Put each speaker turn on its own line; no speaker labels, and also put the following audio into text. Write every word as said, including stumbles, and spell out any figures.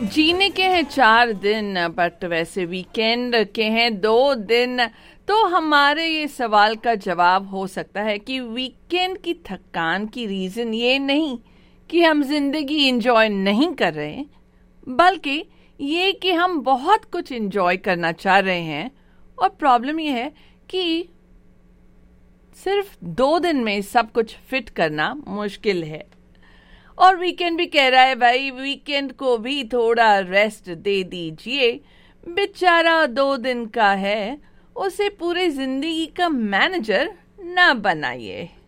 जीने के हैं चार दिन बट वैसे वीकेंड के हैं दो दिन। तो हमारे ये सवाल का जवाब हो सकता है कि वीकेंड की थकान की रीजन ये नहीं कि हम जिंदगी एंजॉय नहीं कर रहे, बल्कि ये कि हम बहुत कुछ एंजॉय करना चाह रहे हैं और प्रॉब्लम ये है कि सिर्फ दो दिन में सब कुछ फिट करना मुश्किल है। और वीकेंड भी कह रहा है भाई वीकेंड को भी थोड़ा रेस्ट दे दीजिए, बेचारा दो दिन का है, उसे पूरी जिंदगी का मैनेजर ना बनाइए।